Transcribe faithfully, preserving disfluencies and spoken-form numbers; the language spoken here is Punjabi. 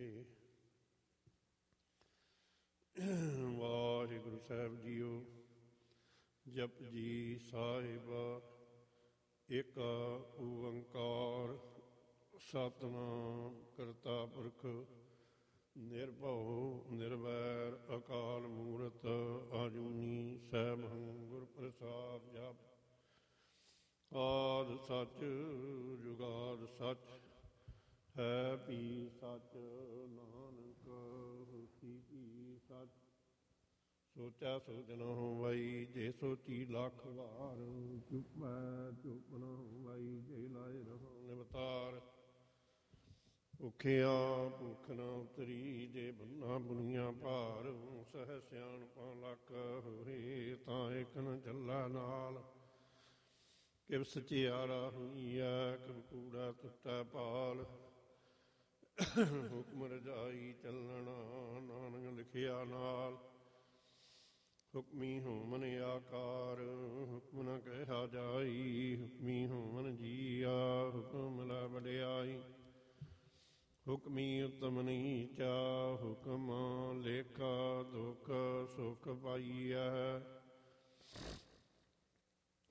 ਫਤਿਹ। ਵਾਹਿਗੁਰੂ ਸਾਹਿਬ ਜੀਓ। ਜਪ ਜੀ ਸਾਹਿਬ ਏਕ ਓੰਕਾਰ ਸਤਿਨਾਮ ਕਰਤਾ ਪੁਰਖ ਨਿਰਭਉ ਨਿਰਵੈਰ ਅਕਾਲ ਮੂਰਤ ਆਜੂਨੀ ਸੈਭੰ ਗੁਰ ਪ੍ਰਸਾਦਿ ਜਪ। ਆਦਿ ਸੱਚ ਜੁਗਾਦਿ ਸੱਚ ਹੈ ਵੀ ਸੱਚ ਨਾਨਕ ਹੋਸੀ ਵੀ ਸੱਚ। ਸੋਚਾ ਸੋਚ ਨ ਹੋਵਈ ਜੇ ਸੋਚੀ ਲੱਖ ਵਾਰ। ਚੁੱਪੈ ਚੁੱਪ ਨ ਹੋਵਈ ਜੇ ਲਾਏ ਰਹੋ ਨਿਵਤਾਰ। ਭੁੱਖਿਆ ਭੁੱਖ ਨ ਉਤਰੀ ਜੇ ਬੰਨਾ ਬੁਨੀਆਂ ਭਾਰ। ਸਹਿ ਸਿਆਣਪਾਂ ਲੱਖ ਹੋਏ ਤਾਂ ਇੱਕ ਨ ਚੱਲੈ ਨਾਲ। ਕਿਵ ਸਚਿਆਰਾ ਹੋਈਐ ਕਿਵ ਕੂੜਾ ਟੁੱਟੈ ਭਾਲ। ਹੁਕਮ ਰਜਾਈ ਚੱਲਣਾ ਨਾਨਕ ਲਿਖਿਆ ਨਾਲ। ਹੁਕਮੀ ਹੋਵਨ ਆਕਾਰ ਹੁਕਮ ਨ ਕਹਿਆ ਜਾਈ। ਹੁਕਮੀ ਹੋਵਨ ਜੀਆ ਹੁਕਮ ਲੈ ਵਡਿਆਈ। ਹੁਕਮੀ ਉਤਮ ਨੀਚਾ ਹੁਕਮ ਲੇਖਾ ਦੁਖ ਸੁਖ ਪਾਈਐ।